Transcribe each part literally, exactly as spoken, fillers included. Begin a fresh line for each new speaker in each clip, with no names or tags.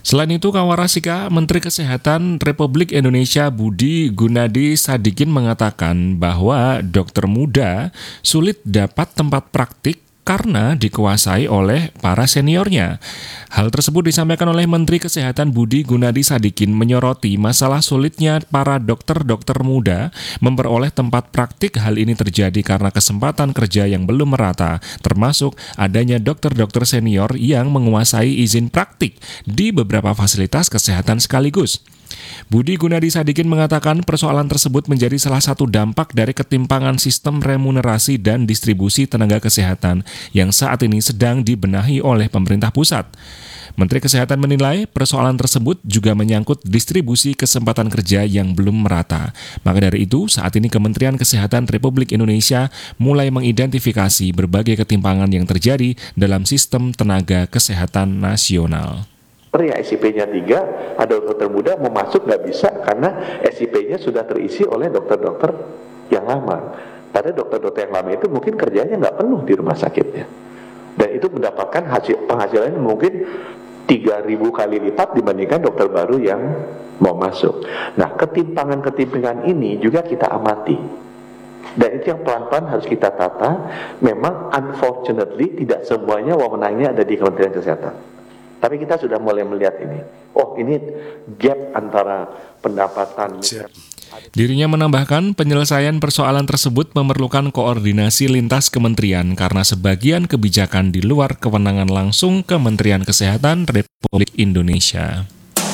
Selain itu, Kawarasika, Menteri Kesehatan Republik Indonesia Budi Gunadi Sadikin mengatakan bahwa dokter muda sulit dapat tempat praktik karena dikuasai oleh para seniornya. Hal tersebut disampaikan oleh Menteri Kesehatan Budi Gunadi Sadikin menyoroti masalah sulitnya para dokter-dokter muda memperoleh tempat praktik. Hal ini terjadi karena kesempatan kerja yang belum merata, termasuk adanya dokter-dokter senior yang menguasai izin praktik di beberapa fasilitas kesehatan sekaligus. Budi Gunadi Sadikin mengatakan persoalan tersebut menjadi salah satu dampak dari ketimpangan sistem remunerasi dan distribusi tenaga kesehatan yang saat ini sedang dibenahi oleh pemerintah pusat. Menteri Kesehatan menilai persoalan tersebut juga menyangkut distribusi kesempatan kerja yang belum merata. Maka dari itu, saat ini Kementerian Kesehatan Republik Indonesia mulai mengidentifikasi berbagai ketimpangan yang terjadi dalam sistem tenaga kesehatan nasional.
Ya S I P-nya tiga, ada dokter muda mau masuk nggak bisa karena S I P-nya sudah terisi oleh dokter-dokter yang lama. Pada dokter-dokter yang lama itu mungkin kerjanya nggak penuh di rumah sakitnya, dan itu mendapatkan hasil penghasilannya mungkin tiga ribu kali lipat dibandingkan dokter baru yang mau masuk. Nah, ketimpangan-ketimpangan ini juga kita amati, dan itu yang pelan-pelan harus kita tata. Memang unfortunately tidak semuanya wewenangnya ada di Kementerian Kesehatan. Tapi kita sudah mulai melihat ini. Oh, ini gap antara pendapatan.
Dirinya menambahkan penyelesaian persoalan tersebut memerlukan koordinasi lintas kementerian karena sebagian kebijakan di luar kewenangan langsung Kementerian Kesehatan Republik Indonesia.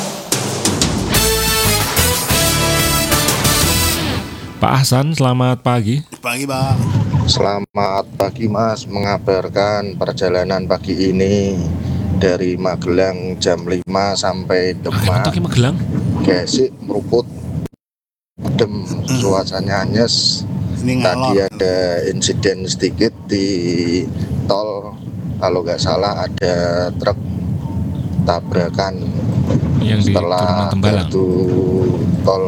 Pak Ahsan, selamat pagi.
Pagi, Pak.
Selamat pagi, Mas. Mengabarkan perjalanan pagi ini dari Magelang jam lima sampai Demak.
Oke, Magelang.
Gesik, meruput, adem, suasananya anyes. Tadi ada insiden sedikit di tol, kalau nggak salah ada truk tabrakan
yang
setelah gardu tol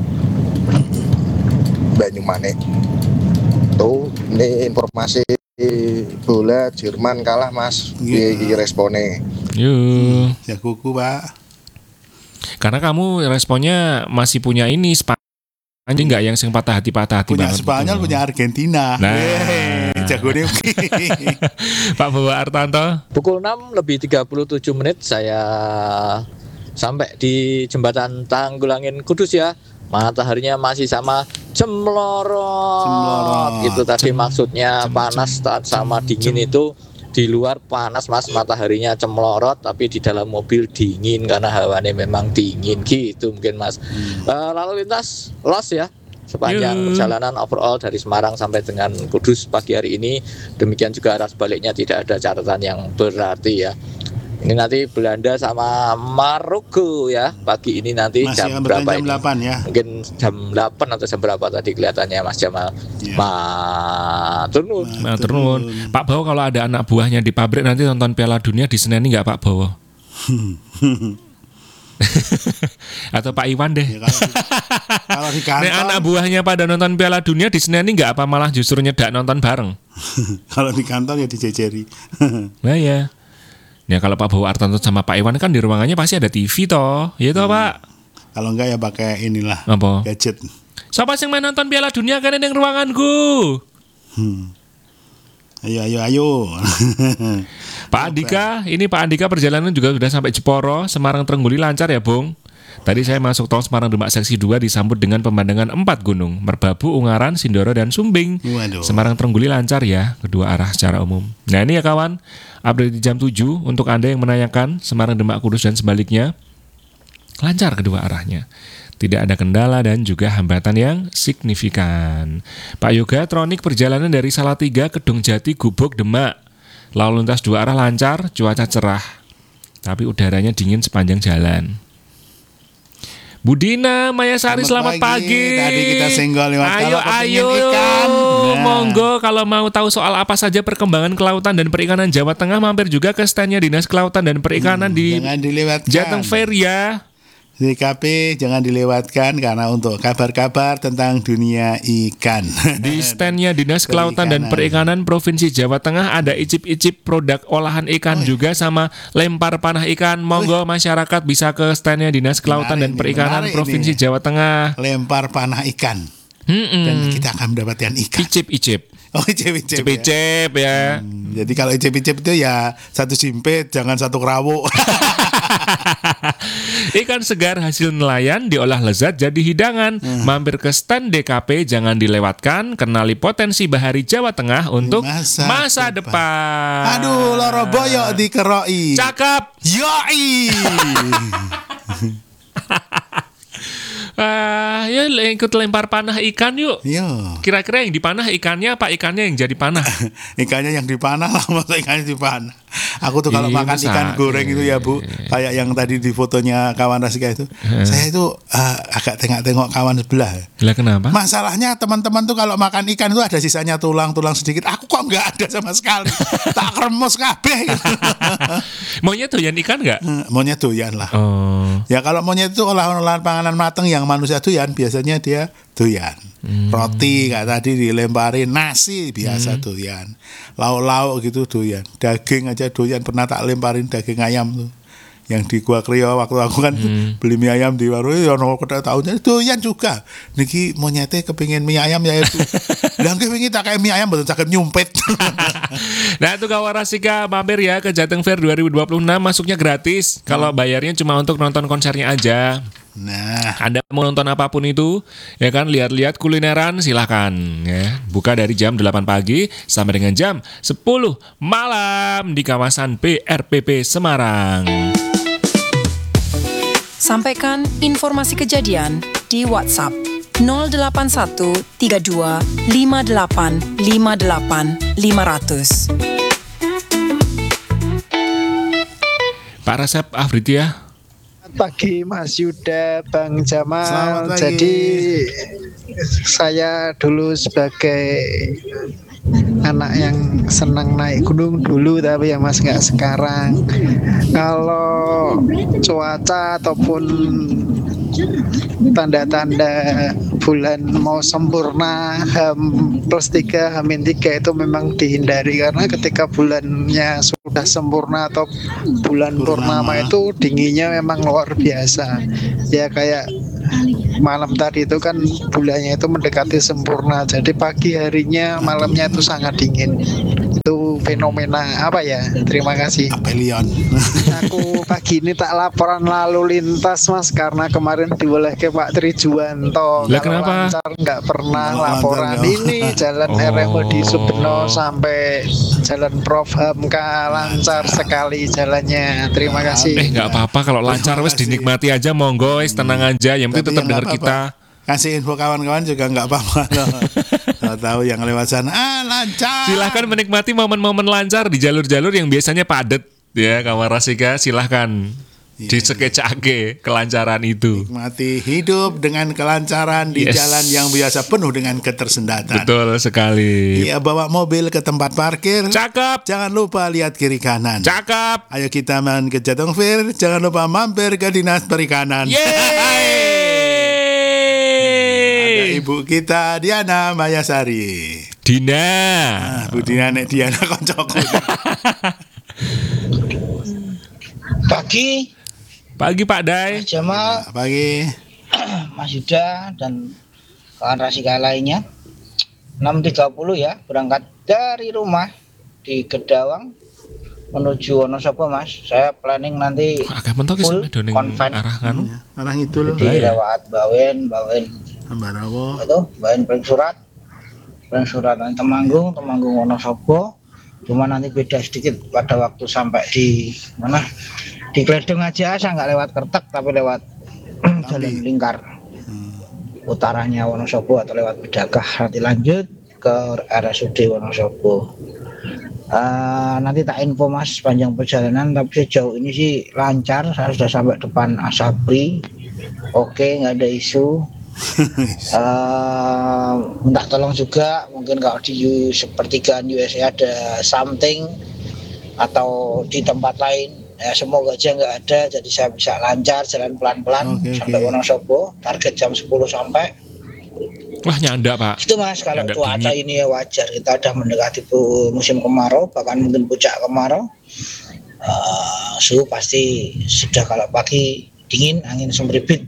Banyumanik. Tuh, ini informasi bola Jerman kalah, Mas. Iki responnya.
Yuk.
Ya kuku, Pak.
Karena kamu responnya masih punya ini Spanyol nggak yang sing patah hati patah hati
punya
banget.
Spanyol,
gitu.
Punya Argentina.
Nah,
jagone.
Pak Bawa Artanto.
Pukul enam lebih tiga puluh tujuh menit saya sampai di jembatan Tanggulangin Kudus ya. Mataharinya masih sama cemlorot, cemlorot. Itu tadi cem, maksudnya cem, panas cem, sama cem, dingin cem. Itu di luar panas Mas, mataharinya cemlorot, tapi di dalam mobil dingin karena hawanya memang dingin gitu mungkin Mas. hmm. uh, Lalu lintas los ya sepanjang yeah. perjalanan overall dari Semarang sampai dengan Kudus pagi hari ini. Demikian juga arah sebaliknya tidak ada catatan yang berarti ya. Ini nanti Belanda sama Maroko ya pagi ini nanti. Masih jam berapa jam ini?
delapan ya. Mungkin
jam delapan atau jam berapa tadi kelihatannya Mas Jamal. Ya. Matur
nuwun. Pak Bowo, kalau ada anak buahnya di pabrik nanti nonton Piala Dunia di Seneni nggak Pak Bowo? Atau Pak Iwan deh. Ya, kalau, di, kalau di kantor, nek anak buahnya pada nonton Piala Dunia di Seneni nggak apa malah justru nyedak nonton bareng?
Kalau di kantor ya dijejeri.
Nah ya. Ya kalau Pak Bawa Artanto sama Pak Iwan kan di ruangannya pasti ada T V toh, ya toh hmm. Pak.
Kalau enggak ya pakai inilah.
Apa?
Gadget.
Siapa yang main nonton Piala Dunia kan yang ruanganku?
Hmm. Ayo ayo ayo.
Pak Andika, ini Pak Andika perjalanan juga sudah sampai Jeporo, Semarang Trengguli lancar ya, Bung? Tadi saya masuk tol Semarang Demak seksi dua disambut dengan pemandangan empat gunung, Merbabu, Ungaran, Sindoro, dan Sumbing. Waduh. Semarang Trengguli lancar ya, kedua arah secara umum. Nah ini ya kawan, update di jam tujuh untuk Anda yang menanyakan Semarang Demak Kudus dan sebaliknya, lancar kedua arahnya. Tidak ada kendala dan juga hambatan yang signifikan. Pak Yoga, Tronik perjalanan dari Salatiga ke Dongjati, Gubuk, Demak. Lalu lintas dua arah lancar, cuaca cerah, tapi udaranya dingin sepanjang jalan. Budina, Maya Sari, selamat, selamat pagi. pagi.
Tadi kita senggol lewat
ayo, ayo,
ikan. Nah.
Monggo kalau mau tahu soal apa saja perkembangan kelautan dan perikanan Jawa Tengah, mampir juga ke standnya Dinas Kelautan dan Perikanan hmm, di Jateng Fair ya.
D K P jangan dilewatkan karena untuk kabar-kabar tentang dunia ikan.
Di standnya Dinas Kelautan dan Perikanan Provinsi Jawa Tengah ada icip-icip produk olahan ikan
Oh,
juga sama lempar panah ikan. Monggo masyarakat bisa ke standnya Dinas Kelautan
Menarik
dan
nih,
Perikanan
menarik
Provinsi
nih.
Jawa Tengah.
Lempar panah ikan
Mm-mm.
dan kita akan mendapatkan ikan.
Icip-icip.
Oh, icip-icip. Ya.
Icip-icip ya.
Hmm, jadi kalau icip-icip itu ya satu simpit, jangan satu kerawuk.
Ikan segar hasil nelayan diolah lezat jadi hidangan.
Hmm.
Mampir ke stand D K P jangan dilewatkan. Kenali potensi bahari Jawa Tengah untuk
Masa
masa,
depan.
depan.
Aduh, loro boyok dikeroi.
Cakep.
Yoi.
Ah, ya le- ikut lempar panah ikan yuk.
Yo.
Kira-kira yang dipanah ikannya apa ikannya yang jadi panah?
Ikannya yang dipanah lah, masa ikannya dipanah. Aku tuh kalau
Iya,
makan
masa-
ikan goreng itu ya Bu, kayak yang tadi di fotonya kawan Rasika itu, saya itu uh, agak tengok-tengok kawan sebelah.
Lah kenapa?
Masalahnya teman-teman tuh kalau makan ikan itu ada sisanya tulang-tulang sedikit. Aku kok nggak ada sama sekali. Tak kremes kabeh.
Maunya doyan ikan nggak?
Monyet doyan lah.
Oh.
Ya kalau monyet itu olahan-olahan panganan mateng yang manusia doyan, biasanya dia doyan.
Hmm.
Roti kayak tadi dilemparin, nasi biasa doyan. Lauk-lauk gitu doyan. Daging aja doyan, pernah tak lemparin daging ayam tuh. Yang di Gua Krio waktu aku kan beli mie ayam di warung ya ono kota tahunnya doyan juga. Niki monyete kepengin mie ayam ya itu. Lah kepengin tak kayak mie ayam betul cakep nyumpet.
Nah itu kawan Rasika mampir ya ke Jateng Fair dua ribu dua puluh enam, masuknya gratis. Kalau bayarnya cuma untuk nonton konsernya aja.
Nah,
Anda mau nonton apapun itu, ya kan, lihat-lihat kulineran silahkan ya. Buka dari jam delapan pagi sampai dengan jam sepuluh malam di kawasan P R P P Semarang.
Sampaikan informasi kejadian di WhatsApp nol delapan satu tiga dua lima delapan lima delapan lima nol nol.
Pak Resep Afridia.
Pagi Mas Yuda, Bang Jamal.
Selamat pagi.
Jadi saya dulu sebagai anak yang senang naik gunung dulu, tapi ya Mas nggak sekarang. Kalau cuaca ataupun tanda-tanda bulan mau sempurna H plus tiga, H min tiga itu memang dihindari, karena ketika bulannya sudah sempurna atau bulan purnama,
Purnama.
itu dinginnya memang luar biasa. Ya kayak malam tadi itu kan bulannya itu mendekati sempurna, jadi pagi harinya malamnya itu sangat dingin. Itu fenomena apa ya? Terima kasih.
Apelion.
Aku pagi ini tak laporan lalu lintas Mas, karena kemarin dibolehke Pak Trijuwanto.
Lah,
Kalau
kenapa?
lancar nggak pernah
Kalau lancar
laporan
nggak.
ini jalan
Oh.
R M di Subeno sampai jalan Prof Hamka lancar sekali jalannya. Terima kasih.
Eh nggak apa-apa kalau lancar wes
kasih.
dinikmati aja, monggo wes tenang aja. Yang penting
Tapi
tetap
ya
dengar
nggak
kita.
apa-apa. Kasih info kawan-kawan juga nggak apa-apa loh. Tahu-tahu yang lewat sana, ah lancar.
Silahkan menikmati momen-momen lancar di jalur-jalur yang biasanya padat ya, kawan Rasika. Silahkan
Iya,
disekecake kelancaran itu.
Nikmati hidup dengan kelancaran di
Yes.
jalan yang biasa penuh dengan ketersendatan.
Betul sekali.
Iya, bawa mobil ke tempat parkir.
Cakep,
Jangan lupa lihat kiri kanan.
cakep.
Ayo kita main ke Jateng Fair. Jangan lupa mampir ke Dinas Perikanan.
Yeay.
Ada ibu kita Diana Mayasari.
Dina.
Nah, Bu Diana nek Diana koncoku.
Pagi
Pagi Pak Dai.
Mas Jamal,
Pagi.
Mas Yuda, dan kawan Rasika lainnya. enam tiga puluh ya, berangkat dari rumah di Gedawang menuju Wonosobo Mas. Saya planning nanti
Agak mentok
full
sih doning
konven
arah kan.
Orang itu loh.
di lewat Bawen, Bawen
Ambarawa.
itu, Bawen paling surat, paling surat nanti Temanggung, Temanggung Wonosobo. Cuma nanti beda sedikit pada waktu sampai di mana, di Kledong aja saya nggak lewat Kertek tapi lewat jalan lingkar utaranya Wonosobo atau lewat Bedakah, nanti lanjut ke R S U D Wonosobo. Uh, nanti tak info Mas sepanjang perjalanan, tapi sejauh ini sih lancar. Saya sudah sampai depan Asabri, oke, nggak ada isu. Uh, minta tolong juga, mungkin kalau di sepertigaan U S A ada something atau di tempat lain Ya semoga aja nggak ada, jadi saya bisa lancar jalan pelan-pelan
Oke,
sampai
oke.
Wonosobo. Target jam sepuluh sampai.
Wah, nyanda, Pak.
Itu Mas, kalau
Nyanda
cuaca
dingin.
ini ya wajar, kita udah mendekati bu- musim kemarau, bahkan mungkin puncak kemarau. Uh, suhu pasti sudah, kalau pagi dingin, angin sembribit.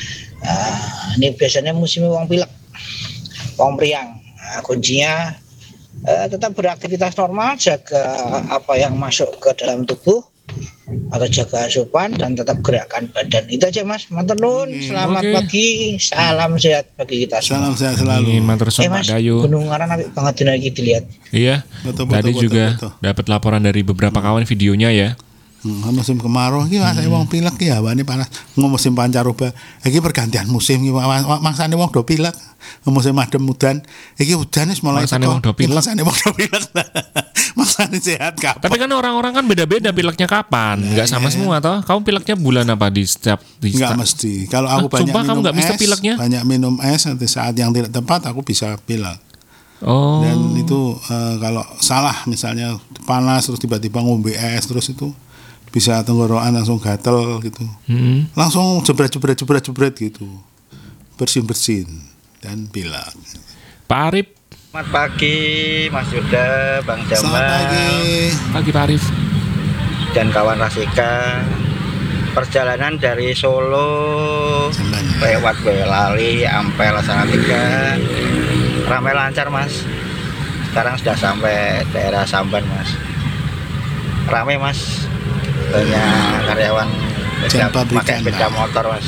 Uh, ini biasanya musim wong pilek, wong priang. Nah, kuncinya uh, tetap beraktivitas normal, jaga apa yang masuk ke dalam tubuh, atau jaga asupan, dan tetap gerakkan badan. Itu aja Mas, matur nuwun.
Oke.
Selamat
Oke.
pagi, salam sehat bagi kita semua.
Salam sehat
Ini
selalu.
matur
Eh
suwun
Mas,
Pak Dayu.
Gunung Ngaran apik banget dina iki dilihat.
Iya.
Betul,
Tadi
betul,
juga
betul, betul.
dapat laporan dari beberapa kawan videonya ya.
Hmm, musim kemarau iki rasane wong pilek ki hawane panas. Ngomong musim pancaroba, iki pergantian musim ki maksane wong do pilek. Musim adem udan, iki udan wis mulai
Maksane
teko.
wong do pilek.
Maksane wong do pilek. Maksane sehat kapan?
Tapi kan orang-orang kan beda-beda pileknya kapan, nggak sama semua toh. Kamu pileknya bulan apa di setiap di
Enggak
sta-
mesti. Kalau aku
Hah,
banyak
sumpah kamu
minum
nggak mesti
es,
pileknya?
banyak minum es nanti saat yang tidak tepat aku bisa pilek.
Oh.
Dan itu eh, kalau salah misalnya panas terus tiba-tiba ngombe es terus itu bisa tenggorokan langsung gatel gitu.
Hmm.
Langsung jebret-jebret jebret-jebret gitu. Bersin-bersin dan pilek.
Pak Arif,
Selamat pagi Mas Yuda, Bang
Selamat
Jamal,
pagi.
pagi Pak Arif.
dan kawan Rasika. Perjalanan dari Solo
Samban.
lewat Boyolali, Ampel, Salatiga, ramai lancar Mas. Sekarang sudah sampai daerah Samban Mas. Ramai Mas, banyak karyawan
Jam
sepeda-
pabrik
pakai sepeda
Anda.
motor Mas.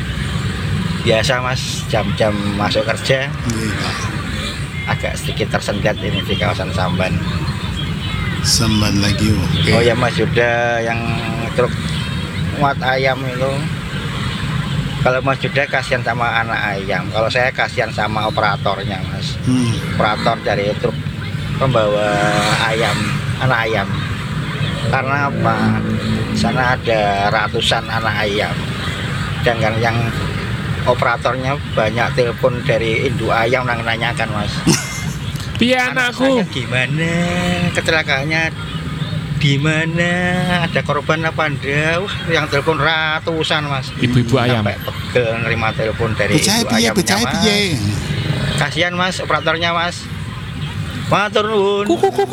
Biasa Mas, jam-jam masuk kerja
Iya, Pak.
agak sedikit tersendat ini di kawasan Samban.
Samban lagi. Oke.
Oh ya Mas Yuda, yang truk muat ayam itu, kalau Mas Yuda kasihan sama anak ayam, kalau saya kasihan sama operatornya Mas.
Hmm.
Operator dari truk pembawa ayam, anak ayam. Karena apa? Di sana ada ratusan anak ayam, sedangkan yang operatornya banyak telepon dari induk ayam yang nanyakan Mas.
Piye
Anak
anakku?
saya gimana, kecelakaannya di mana, ada korban apa enggak? Wah, yang telepon ratusan Mas.
Ibu-ibu ayam.
Sampai pegel nerima telepon dari
Becai
ibu
piye,
ayamnya
becai
Mas.
piye.
Kasihan Mas operatornya Mas. Matur nuwun.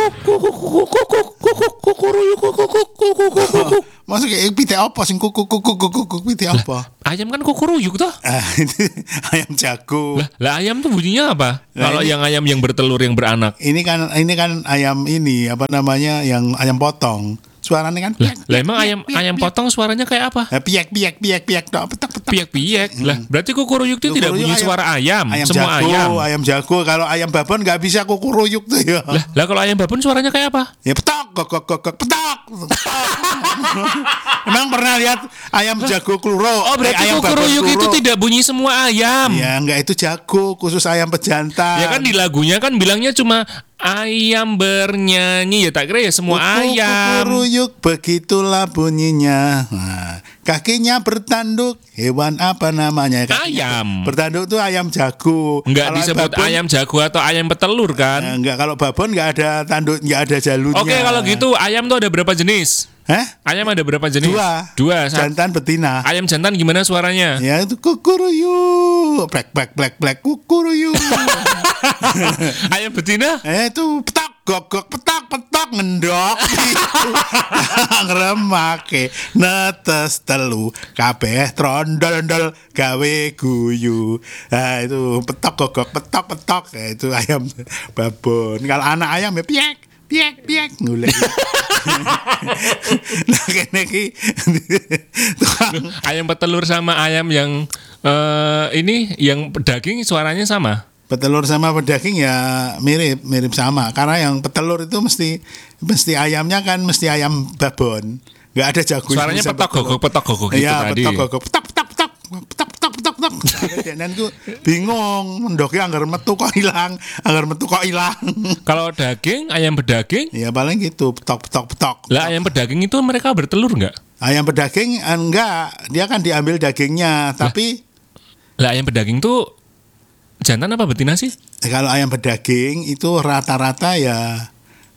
Masuk kayak pite apa sing kuku kuku kuku kuku pite apa?
Ayam kan kukuruyuk toh.
Ah, itu ayam jago.
Lah, lah ayam tuh bunyinya apa?
Lah,
Kalau
ini-
yang ayam yang bertelur yang beranak.
Ini kan ini kan ayam ini apa namanya yang ayam potong. Suaranya kan
Lah,
piak,
lah
piak,
emang
piak,
ayam
piak,
ayam
piak.
potong suaranya kayak apa?
Eh, piak piak piak piak tok petak petak.
Piak-piak. Lah, berarti kukuruyuk itu tidak
Kukuruyuk
bunyi
ayam-
suara ayam,
Ayam
semua
jago,
ayam.
ayam jago. Kalau ayam babon nggak bisa kukuruyuk tuh ya.
Lah, lah kalau ayam babon suaranya kayak apa?
Ya petok, kok kok kok kok, petok. Emang pernah lihat ayam jago kluro?
Oh,
Eh,
berarti
ayam babon
kukuruyuk itu
kluro.
tidak bunyi semua ayam.
Ya enggak, itu jago, khusus ayam pejantan.
Ya kan di lagunya kan bilangnya cuma ayam bernyanyi, ya tak kira ya semua ayam.
Kukuruyuk begitulah bunyinya. Nah, kakinya bertanduk. Hewan apa namanya? Kakinya
Ayam.
Bertanduk tuh ayam jago.
Enggak
Kalau
disebut
babon,
ayam jago atau ayam petelur
eh,
kan?
enggak, kalau babon enggak ada tanduk, enggak ada jalurnya.
Oke, kalau gitu ayam tuh ada berapa jenis?
Hah?
Ayam ada berapa jenis?
Dua.
Dua. Sat-
Jantan betina.
Ayam jantan gimana suaranya?
Ya itu kukuruyuk. Black black black black kukuruyuk.
Ayam betina?
Eh itu petak gogok petak petak ngendok gitu. Ngremake netes telu kabeh trondol-ndol gawe guyu. Nah itu petok gogok petok petok ya, itu ayam babon. Kalau anak ayam ya piek piek piek ngulek. Nah kene iki tukang
Ayam petelur sama ayam yang eh, ini yang daging suaranya sama.
petelur sama pedaging ya mirip mirip sama, karena yang petelur itu mesti mesti ayamnya kan mesti ayam babon, nggak ada jago.
Suaranya petok gogok petok gogok gitu
Iya,
tadi.
petok gogok petok petok petok petok petok petok petok. Dan ku bingung mendoknya anggar metu kok hilang, anggar metu kok hilang.
Kalau daging, ayam pedaging,
Ya paling gitu petok petok petok.
lah ayam pedaging itu mereka bertelur nggak?
Ayam pedaging enggak, dia kan diambil dagingnya, tapi
Lah ayam pedaging tuh jantan apa betina sih?
kalau ayam pedaging itu rata-rata ya